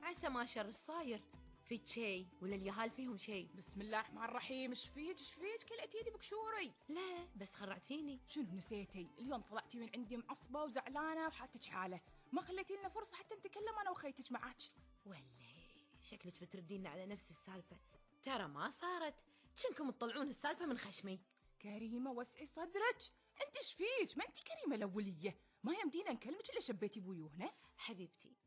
عسى ما شر صاير في شي ولا اليهال فيهم شي؟ بسم الله الرحمن الرحيم. ايش فيك كلعتيني بكشوري؟ لا بس خرعتيني. شنو نسيتي؟ اليوم طلعتي من عندي معصبة وزعلانة وحالتك حالة، ما خليتي لنا فرصة حتى نتكلم أنا وخيتك معاك. ولا شكلك بتردين على نفس السالفة. ترى ما صارت، كنكم تطلعون السالفة من خشمي. كريمة وسعي صدرك، انت ايش فيك؟ ما انت كريمة الأولية، ما يمدينا نكلمك إلا شبيتي بويوهنا. حبيبتي